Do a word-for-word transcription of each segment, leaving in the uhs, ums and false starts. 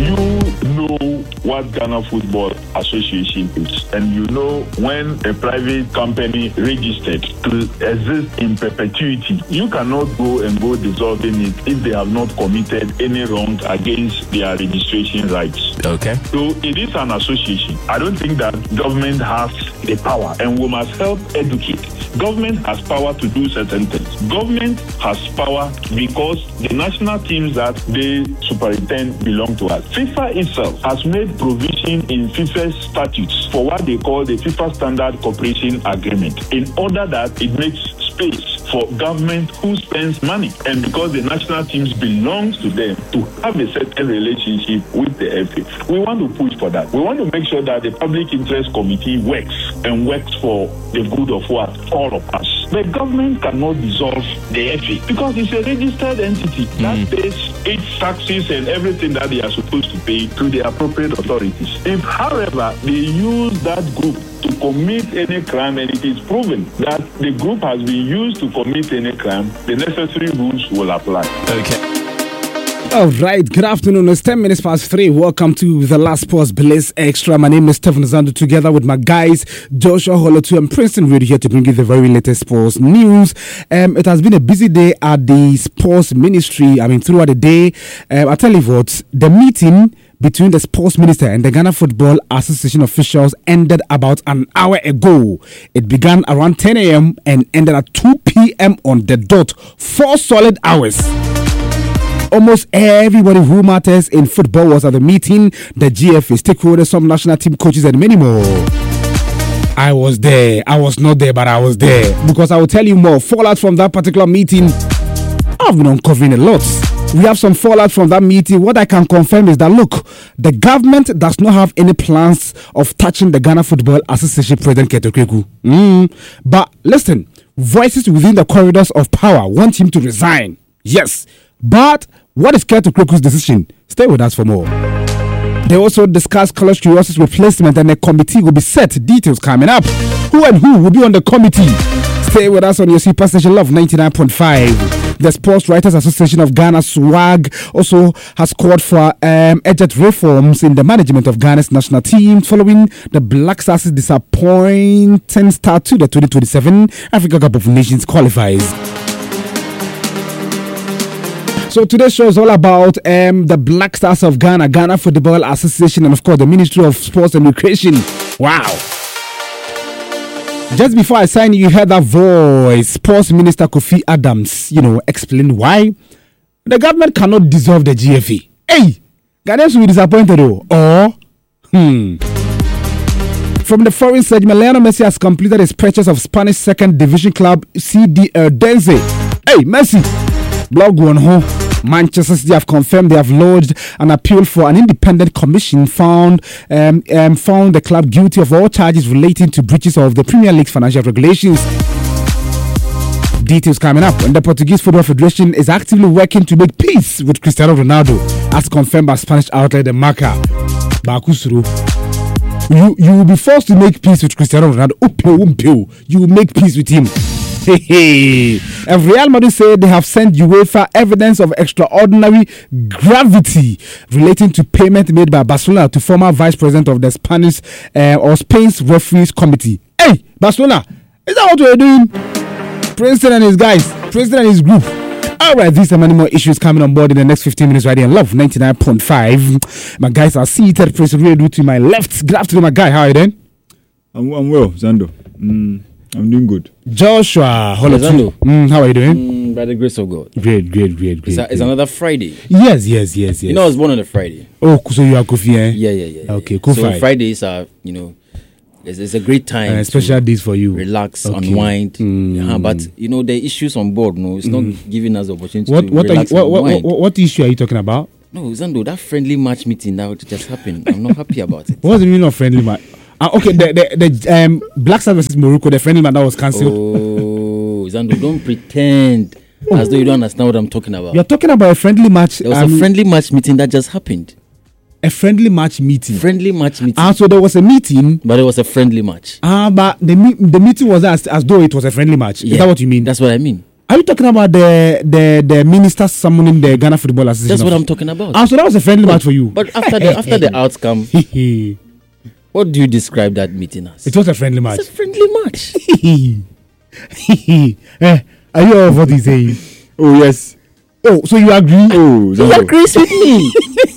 You know what Ghana Football Association is, and you know when a private company registered to exist in perpetuity, you cannot go and go dissolving it if they have not committed any wrong against their registration rights. Okay. So it is an association. I don't think that government has the power, and we must help educate. Government has power to do certain things. Government has power because the national teams that they superintend belong to us. FIFA itself has made provision in FIFA's statutes for what they call the FIFA Standard Cooperation Agreement, in order that it makes space for government who spends money, and because the national teams belongs to them, to have a certain relationship with the F A. We want to push for that. We want to make sure that the Public Interest Committee works and works for the good of what? All of us. The government cannot dissolve the F A because it's a registered entity mm. that pays its taxes and everything that they are supposed to pay to the appropriate authorities. If, however, they use that group to commit any crime, and it is proven that the group has been used to commit any crime, the necessary rules will apply. Okay. All right, good afternoon. It's ten minutes past three. Welcome to the Last Pause Bliss Extra. My name is Stephen Zando, together with my guys Joshua Holotu and Princeton Radio, here to bring you the very latest sports news. Um, it has been a busy day at the sports ministry. I mean, throughout the day, um, I tell you what, the meeting between the sports minister and the Ghana Football Association officials ended about an hour ago. It began around ten a.m. and ended at two p.m. on the dot. Four solid hours. Almost everybody who matters in football was at the meeting. The G F A, stakeholders, some national team coaches, and many more. I was there. I was not there, but I was there. Because I will tell you more. Fallout from that particular meeting, I've been uncovering a lot. We have some fallout from that meeting. What I can confirm is that, look, the government does not have any plans of touching the Ghana Football Association President Keto Kweku. Mm. But listen, voices within the corridors of power want him to resign. Yes. But what is Keto Kweku's decision? Stay with us for more. They also discussed Carlos Queiroz's replacement, and a committee will be set. Details coming up. Who and who will be on the committee? Stay with us on your super station Love ninety-nine point five. The Sports Writers Association of Ghana, SWAG, also has called for um, urgent reforms in the management of Ghana's national team following the Black Stars' disappointing start to the twenty twenty-seven Africa Cup of Nations qualifiers. So today's show is all about um, the Black Stars of Ghana, Ghana Football Association, and of course the Ministry of Sports and Recreation. Wow. Just before I signed, you heard that voice, Sports Minister Kofi Adams, you know, explain why the government cannot dissolve the G F A. Hey, Ghanaians will be disappointed though. Or, hmm. From the foreign segment, Lionel Messi has completed his purchase of Spanish second division club C D Erdense. Hey, Messi. Blog one home. Manchester City have confirmed they have lodged an appeal for an independent commission found um, um, found the club guilty of all charges relating to breaches of the Premier League's financial regulations. Details coming up. And the Portuguese Football Federation is actively working to make peace with Cristiano Ronaldo, as confirmed by Spanish outlet The Marca. Bakusuru. You, you will be forced to make peace with Cristiano Ronaldo. You will make peace with him. Hey, hey. And Real Madrid said they have sent UEFA evidence of extraordinary gravity relating to payment made by Barcelona to former vice president of the Spanish uh, or Spain's referees committee. Hey, Barcelona, is that what we're doing? Princeton and his guys, Princeton and his group. All right, these and many more issues coming on board in the next fifteen minutes right here on Love ninety-nine point five. My guys are seated. Princeton Radio to my left. Good afternoon, my guy. How are you doing? I'm, I'm well, Zando. Mm. I'm doing good. Joshua Holotu. Mm, how are you doing? Mm, by the grace of God. Great, great, great, great. It's, a, it's another Friday. Yes, yes, yes, yes. You know, I was born on a Friday. Oh, so you are Kofi, eh? Yeah, yeah, yeah. Okay, yeah. cool. So Fridays are, you know, it's, it's a great time. Uh, special days for you. Relax, okay. unwind. Mm. Yeah, but, you know, the issues on board, no, it's mm. not giving us the opportunity what, to what relax are you, and what, unwind. What, what, what issue are you talking about? No, Zando, that friendly match meeting that just happened. I'm not happy about it. What's the meaning of friendly match? Uh, okay, the the, the um, Black Stars versus Morocco, the friendly match that was cancelled. Oh, Zando, don't pretend oh. as though you don't understand what I'm talking about. You're talking about a friendly match. There was um, a friendly match meeting that just happened. A friendly match meeting. Friendly match meeting. Ah, so there was a meeting, but it was a friendly match. Ah, but the the meeting was as as though it was a friendly match. Yeah. Is that what you mean? That's what I mean. Are you talking about the the the minister summoning the Ghana Football Association? That's what I'm talking about. Ah, so that was a friendly match for you. But after the after the outcome, what do you describe that meeting as? It was a friendly match. It's a friendly match. eh, are you all what he's saying? Oh yes. Oh, so you agree? Oh, He agrees with me.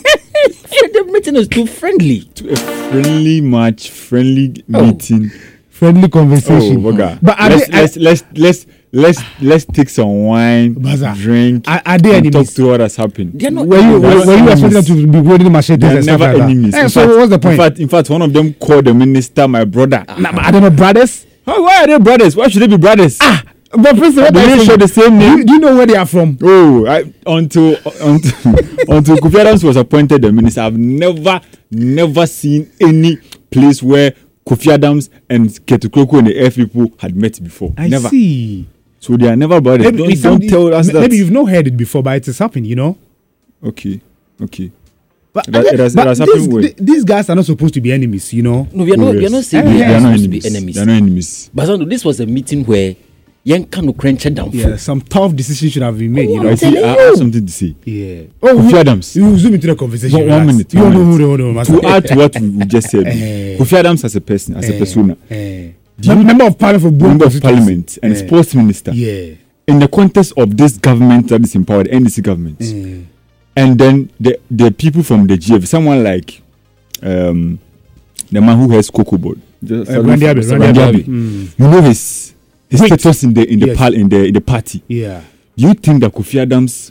The meeting is too friendly. To a friendly match, friendly Oh. meeting. Friendly Oh, conversation. Boga. But are let's, they, are, let's, let's let's let's let's take some wine, Baza, drink, are, are they and talk enemies? to what has happened. They are not. Were you, They're were, not were you expecting them enemies. to be holding machetes They are and stuff never like that? enemies. Eh, In so fact- what's the point? In fact, in fact, one of them called the minister my brother. Nah, but are they not brothers? Oh, why are they brothers? Why should they be brothers? Ah, but Prince, what They are you didn't saying? share the same Do name. you, do you know where they are from? Oh, I, until until until Kofi Adams was appointed the minister, I've never never seen any place where Kofi Adams and Ketu Kroko and the F people had met before. I never. see. So they are never brothers. Maybe, don't it don't sound- tell us m- that. Maybe you've not heard it before, but it has happened, you know. Okay, okay. But, It has- it has- it but has these, happened with- th- these guys are not supposed to be enemies, you know. No, we are Oh, not. We are yes. not saying Eh, we they are are supposed not to be enemies. enemies. They are not enemies. But Zando, this was a meeting where Yanka no crench down. Yeah, some tough decisions should have been made, you Oh, know. I, see, I have something to say. Yeah. Kofi you- Adams. You zoom into the conversation. One, one relax. minute. You One don't know minute. who they- who they- master. To add to what we we just said, Eh. Kofi Adams as a person, as a Eh, persona, eh. Mem- member of parliament for Boom member of constituency. parliament and Eh. sports minister, Yeah. in the context of this government that is empowered, N D C government, Eh. and then the the people from the G F, someone like um, the man who has Cocoa Board, just- Uh, Randy Abbey, Randy Randy Abbey. Abbey. Mm. You know his his Wait. status in the in the Yes. pal in the in the party. Yeah. Do you think that Kofi Adams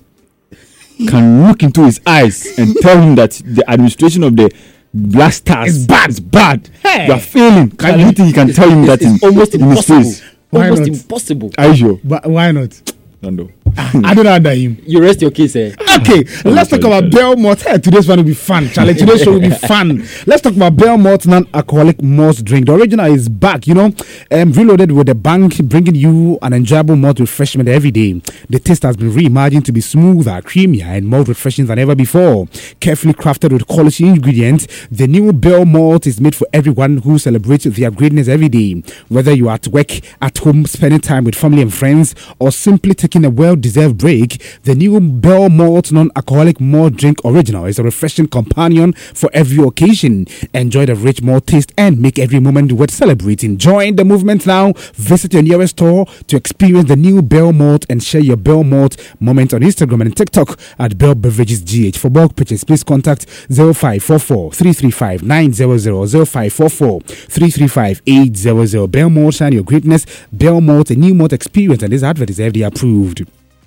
can look into his eyes and tell him that the administration of the Black Stars It's bad. is bad? Hey. You are failing. Can you think he can tell him that in, It's almost in his impossible. face? Why Almost not? impossible. Are you sure? But why not? Nando. I don't know under him. You rest your case, eh? Okay, let's talk about Belmont. Hey, today's one will be fun. Charlie, today's show will be fun. Let's talk about Belmont non-alcoholic malt drink. The original is back, you know, um, reloaded with the bank, bringing you an enjoyable malt refreshment every day. The taste has been reimagined to be smoother, creamier, and more refreshing than ever before. Carefully crafted with quality ingredients, the new Belmont is made for everyone who celebrates their greatness every day. Whether you are at work, at home, spending time with family and friends, or simply taking a well-deserved break, the new Belmont non-alcoholic malt drink original is a refreshing companion for every occasion. Enjoy the rich malt taste and make every moment worth celebrating. Join the movement now. Visit your nearest store to experience the new Belmont and share your Belmont moment on Instagram and TikTok at Bell Beverages G H. For bulk purchase, please contact zero five four four, three three five, nine zero zero, zero five four four, three three five, eight zero zero. Belmont, shine your greatness. Belmont, a new malt experience, and this advert is F D A approved.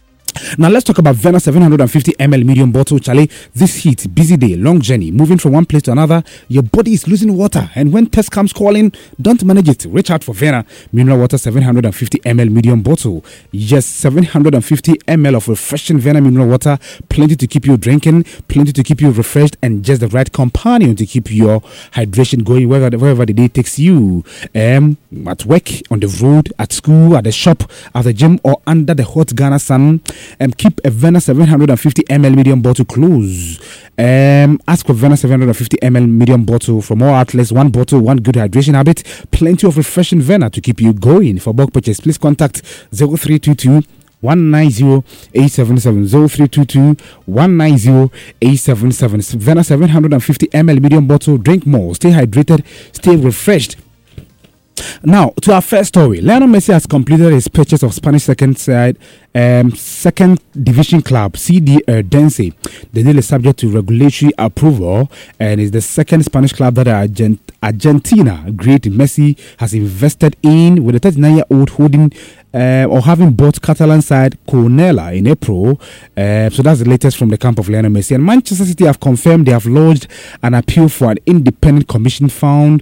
Now let's talk about Vena seven hundred fifty milliliter medium bottle. Charlie, this heat, busy day, long journey, moving from one place to another, your body is losing water, and when test comes calling, don't manage it. Reach out for Vena mineral water seven hundred fifty milliliter medium bottle. Yes, seven hundred fifty milliliters of refreshing Vena mineral water, plenty to keep you drinking, plenty to keep you refreshed, and just the right companion to keep your hydration going wherever, wherever the day takes you. Um, at work, on the road, at school, at the shop, at the gym, or under the hot Ghana sun. Um, keep a Vena seven hundred fifty milliliter medium bottle close. Um, ask for Vena seven hundred fifty milliliter medium bottle from all outlets. One bottle, one good hydration habit. Plenty of refreshing Vena to keep you going. For bulk purchase, please contact zero three two two, one nine zero, eight seven seven, zero three two two, one nine zero, eight seven seven. Vena seven hundred fifty milliliter medium bottle. Drink more. Stay hydrated. Stay refreshed. Now, to our first story, Lionel Messi has completed his purchase of Spanish second side, um, second division club C D Erdense. The deal is subject to regulatory approval and is the second Spanish club that Argent- Argentina great Messi has invested in, with the thirty-nine-year-old holding uh, or having bought Catalan side Cornella in April. Uh, so that's the latest from the camp of Lionel Messi. And Manchester City have confirmed they have lodged an appeal for an independent commission found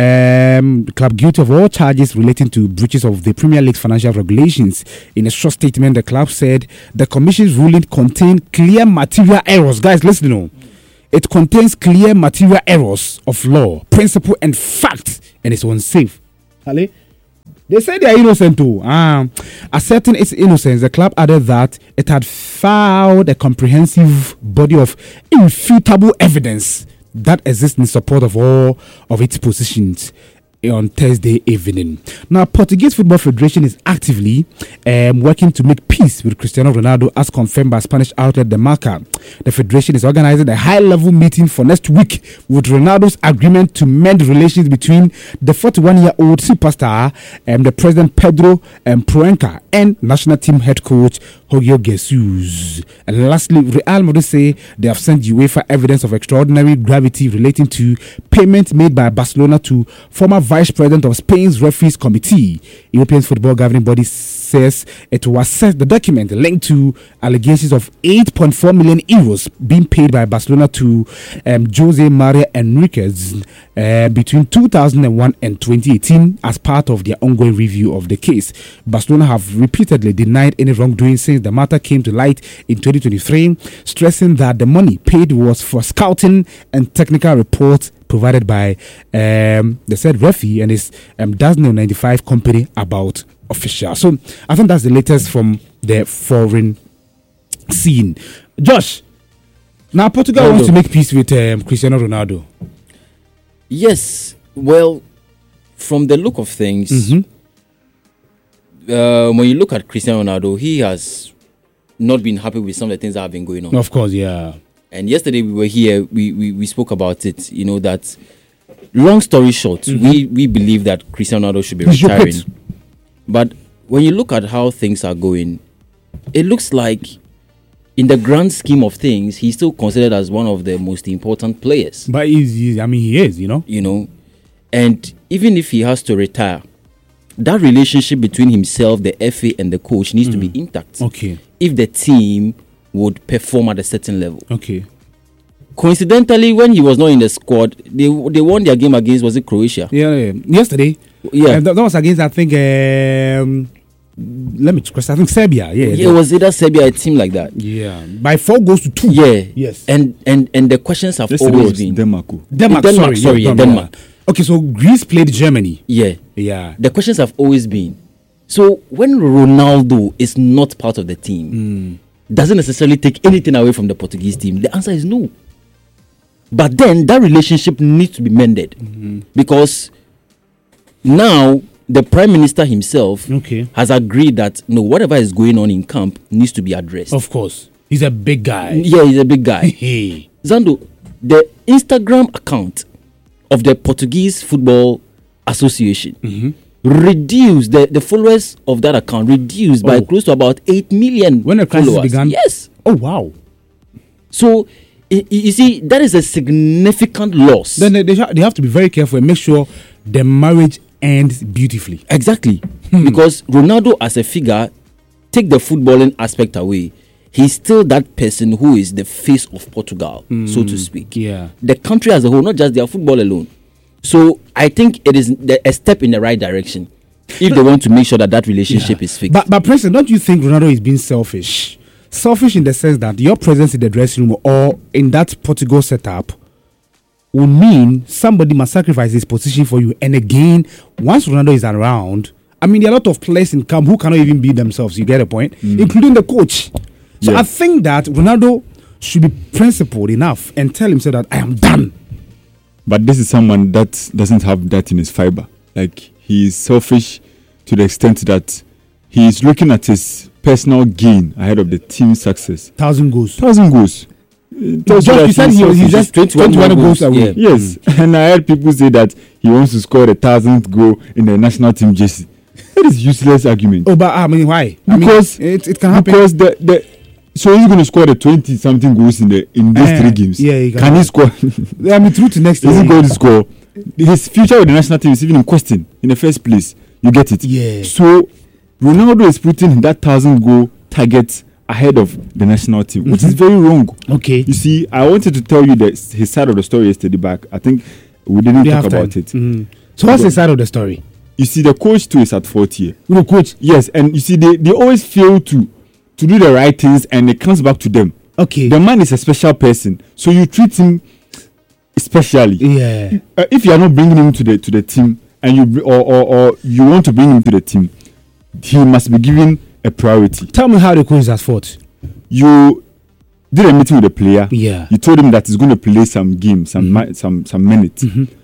um, the club guilty of all charges relating to breaches of the Premier League's financial regulations. In a short statement, the club said the commission's ruling contained clear material errors. Guys, listen on. It contains clear material errors of law, principle, and fact, and it's unsafe. Ali? They say they are innocent too. Um, asserting its innocence, the club added that it had filed a comprehensive body of irrefutable evidence that exists in support of all of its positions. on Thursday evening. Now, Portuguese Football Federation is actively um, working to make peace with Cristiano Ronaldo, as confirmed by Spanish outlet The Marca. The federation is organizing a high-level meeting for next week with Ronaldo's agreement to mend relations between the forty-one-year-old superstar and the president Pedro um, Proença and national team head coach Jorge Jesus. And lastly, Real Madrid say they have sent UEFA evidence of extraordinary gravity relating to payments made by Barcelona to former Vice President of Spain's Referees Committee. European football governing body says it will assess the document linked to allegations of eight point four million euros being paid by Barcelona to um, Jose Maria Enriquez uh, between two thousand one and twenty eighteen as part of their ongoing review of the case. Barcelona have repeatedly denied any wrongdoing since the matter came to light in twenty twenty-three, stressing that the money paid was for scouting and technical reports provided by um, the said referee and his um, Daznil ninety-five company about officials. So I think that's the latest from the foreign scene. Josh, now Portugal Ronaldo wants to make peace with um, Cristiano Ronaldo. Yes, well, from the look of things, mm-hmm. uh, when you look at Cristiano Ronaldo, he has not been happy with some of the things that have been going on. Of course, yeah. And yesterday we were here, we, we, we spoke about it, you know, that long story short, mm-hmm. we, we believe that Cristiano Ronaldo should be He's retiring. But when you look at how things are going, it looks like in the grand scheme of things, he's still considered as one of the most important players. But he's, he's I mean, he is, you know. You know, and even if he has to retire, that relationship between himself, the F A, and the coach needs mm. to be intact. Okay. If the team would perform at a certain level. Okay. Coincidentally, when he was not in the squad, they they won their game against, was it Croatia? Yeah, yeah. Yesterday. Yeah. Uh, that, that was against, I think, um, let me check. I think Serbia. Yeah. Yeah, it was either Serbia, a team like that. Yeah. By four goals to two. Yeah. Yes. And and and the questions have Yesterday always was been Denmark. Denmark, Denmark, sorry, sorry, yeah, yeah, Denmark. Okay, so Greece played Germany. Yeah. Yeah. The questions have always been, so when Ronaldo is not part of the team, mm. doesn't necessarily take anything away from the Portuguese team? The answer is no. But then that relationship needs to be mended mm-hmm. because now the Prime Minister himself okay. has agreed that no, whatever is going on in camp needs to be addressed. Of course. He's a big guy. Yeah, he's a big guy. Hey. Zando, the Instagram account of the Portuguese Football Association mm-hmm. reduced, the, the followers of that account reduced oh. by close to about eight million when the crisis followers. began? Yes. Oh, wow. So, I, you see, that is a significant loss. Then they, they, ha- they have to be very careful and make sure the marriage ends beautifully. Exactly. Hmm. Because Ronaldo as a figure, take the footballing aspect away, he's still that person who is the face of Portugal, mm. so to speak. Yeah. The country as a whole, not just their football alone. So I think it is the, a step in the right direction if they want to make sure that that relationship yeah. is fixed. But, but President, don't you think Ronaldo is being selfish? Selfish in the sense that your presence in the dressing room or in that Portugal setup will mean somebody must sacrifice his position for you. And again, once Ronaldo is around, I mean, there are a lot of players in camp who cannot even be themselves. You get a point? Mm. Including the coach. So yeah. I think that Ronaldo should be principled enough and tell himself that I am done. But this is someone that doesn't have that in his fiber. Like, he is selfish to the extent that he is looking at his personal gain ahead of the team's success. Thousand goals. Thousand goals. Just, you said he was he's just twenty-one goals away. Yeah. Yes. Mm. And I heard people say that he wants to score a thousandth goal in the national team jersey. That is useless argument. Oh, but I mean, why? Because I mean, it, it can happen. Because the, the so he's going to score the twenty something goals in the in these uh, three games. Yeah, he can. Can he score? I mean, through to next year. Is he going to score? His future with the national team is even in question in the first place. You get it? Yeah. So Ronaldo is putting that thousand goal target ahead of the national team, mm-hmm. which is very wrong. Okay. You see, I wanted to tell you that his side of the story yesterday, but I think we didn't they talk about it. Mm-hmm. So what's the side of the story? You see, the coach too is at fault here. No coach. Yes, and you see, they, they always fail to to do the right things, and it comes back to them. Okay. The man is a special person, so you treat him specially. Yeah. Uh, if you are not bringing him to the to the team, and you or, or or you want to bring him to the team, he must be given a priority. Tell me how the coach has fought. You did a meeting with the player. Yeah. You told him that he's going to play some games, some mm-hmm. mi- some some minutes. Mm-hmm.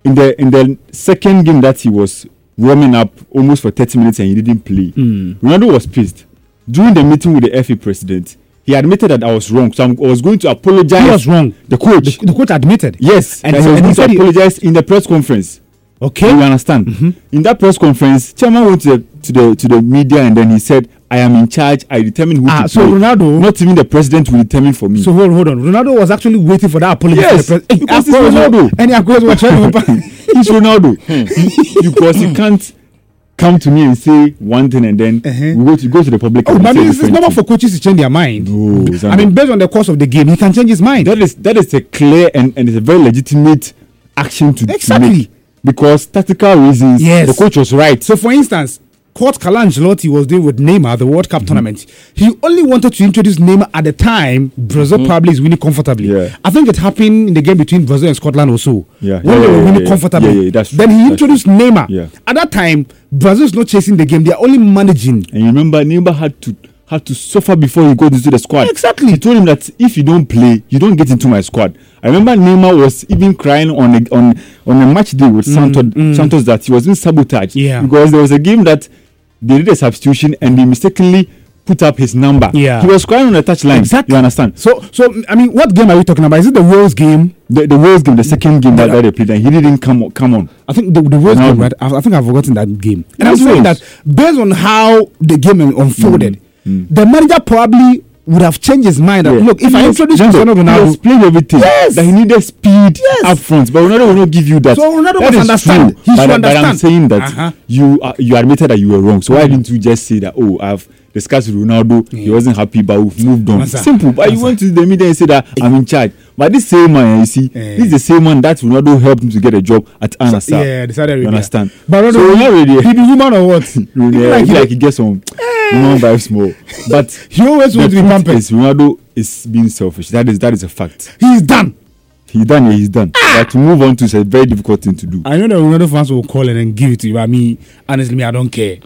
in the in the second game that he was warming up almost for thirty minutes and he didn't play, Mm. Ronaldo was pissed. During the meeting with the F A president, he admitted that I was wrong. So I'm, I was going to apologize. He was wrong. The coach. The, the coach admitted. Yes, And and so- he was and going he to said he- apologize in the press conference. Okay. You understand? In that press conference, Chairman went to the to the to the media and then he said, "I am in charge. I determine who Ah, to so play. Ronaldo- not even the president will determine for me." So hold, hold on. Ronaldo was actually waiting for that apology. Yes, from the pres- because Hey, it's Akpos were- Ronaldo. Any Akpos were trying to- He's Ronaldo. Because you can't come to me and say one thing and then Uh-huh. we go to go to the public. Oh, and but I say mean, it's, it's different normal thing. for coaches to change their mind. No, I Zando. mean, based on the course of the game, he can change his mind. that is that is a clear and, and it's a very legitimate action to, to Exactly. make because tactical reasons. Yes. The coach was right. So, for instance, what Carlo Ancelotti was doing with Neymar, the World Cup Mm-hmm. tournament, he only wanted to introduce Neymar at the time Brazil probably is winning comfortably. Mm-hmm. Yeah. I think it happened in the game between Brazil and Scotland also. Yeah. When Yeah, they were yeah, winning yeah, comfortably. yeah, yeah, that's true. Then he That's introduced Neymar. Yeah. At that time, Brazil is not chasing the game, they are only managing. And you remember, Neymar had to had to suffer before he got into the squad. Exactly. He told him that if you don't play, you don't get into my squad. I remember Neymar was even crying on a, on on a match day with Santos, Santos that he was being sabotaged. Yeah. Because there was a game that they did a substitution and they mistakenly put up his number. Yeah. He was crying on the touchline. Exactly. You understand? So, so I mean, what game are we talking about? Is it the Wales game? The, the Wales game, the second game that, that they played, and he didn't come on- come on. I think the, the Wales Ronaldo. game, right? I, I think I've forgotten that game. And It I'm was saying Wales. that based on how the game unfolded, the manager probably would have changed his mind. That, Yeah. look, if He I was- introduce Ronaldo, Cristiano he Ronaldo, explained everything. Yes. That he needed speed Yes. up front, but Ronaldo will not give you that. So Ronaldo That must is understand. true. He but, should but I'm understand. saying that Uh-huh. you uh, you admitted that you were wrong. So why didn't you just say that? Oh, I've discussed with Ronaldo. He wasn't happy, but we've moved on. Masa. Simple. But you Masa. went to the media and said that I'm in charge. But this same man, you see, Eh. this is the same man that Ronaldo helped him to get a job at Al Nassr. yeah, decided You Arabia. understand? But Ronaldo, so we're not ready. he be human or what? He be Yeah, like like, he- like he gets some human vibes more. But He always the wants to be truth pampered. is Ronaldo is being selfish. That is that is a fact. He's done. He done, yeah, he's done. But to move on to is a very difficult thing to do. I know that Ronaldo fans will call and then give it to you. But me, honestly, me, I don't care.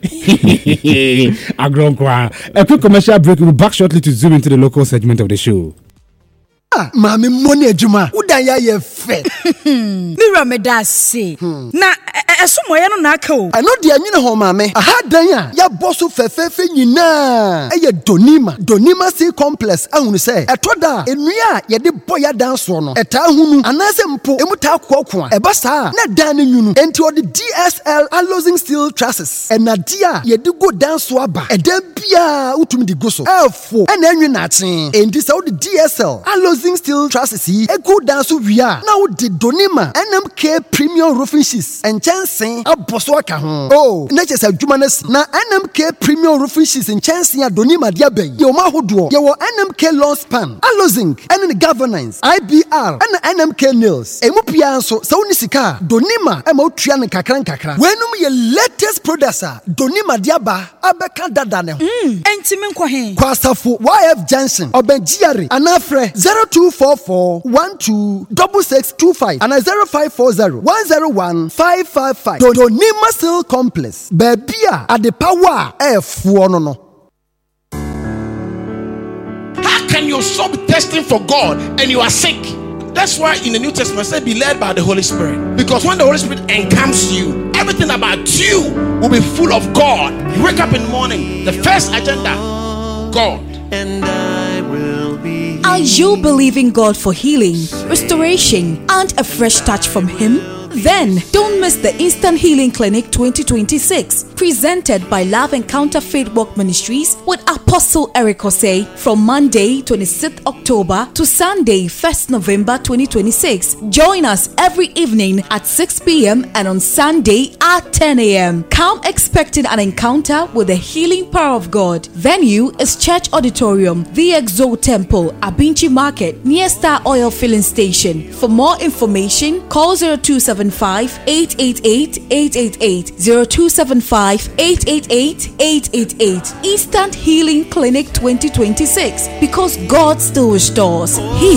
I don't cry. A quick commercial break. We'll be back shortly to zoom into the local segment of the show. Ah, maame mmɔne adwuma wodan yɛ ayɛ fɛ Mira me da se. Na ɛso mo no na aka o. ɛno deɛ nwene hɔ maame aha dan a yɛabɔ so fɛfɛɛfɛ nyinaa ɛyɛ donima donima sea complex ahunu sɛ ɛtɔ da a nnua a yɛde bɔ yɛ dan soɔ no ɛtaa hunu anaasɛ mpo emu taa koɔko a ɛba saa a na dan no nwunu enti ɔde D S L alloying steel trusses ɛnade a yɛde go dan so aba ɛdan biaa wotumi de go so ɛɛfo ɛna ɛnwe naakye enti sɛ wode D S L alloying steel trusses yi egu dan so wie a na wode donima N M K premium roofing sheets nkyɛnsee abɔ so aka ho o na kyerɛ sɛ adwuma no si na N M K premium roofing sheets nkyɛnsee a donima de aba yi yɛ ɔma ahodoɔ yɛwɔ N M K lawn span alozink ɛne ne governance I B R ɛna N M K nails emu pia nso sɛ wone sika a donima ɛma wotua ne nkakra nkakra wɔnum yɛ latest products a donima de aba abɛka dada ne ho Enti me nkɔ he. Kwasafo Y F Junction Obenjiare Anafre zero two four four one two six six two five and zero five four zero one zero one five five five. Donima Steel Complex. Baby a ade power ɛfuo no no. How can your soul be testing for God and you are sick? That's why in the New Testament it said be led by the Holy Spirit. Because when the Holy Spirit encamps you, everything about you will be full of God. You wake up in the morning, the first agenda, God. And I will be. Are you believing God for healing, restoration, and a fresh touch from Him? Then don't miss the Instant Healing Clinic twenty twenty-six, presented by Love Encounter Faith Walk Ministries with Apostle Eric Osei from Monday twenty-sixth October to Sunday first November twenty twenty-six. Join us every evening at six p.m. and on Sunday at ten a.m. Come expecting an encounter with the healing power of God. Venue is Church Auditorium, The Exo Temple, Abinchi Market, near Star Oil Filling Station. For more information, call zero two seven five eight eight eight eight eight eight, zero two seven five eight eight eight eight eight eight. Instant Healing Clinic twenty twenty-six, because God still restores. He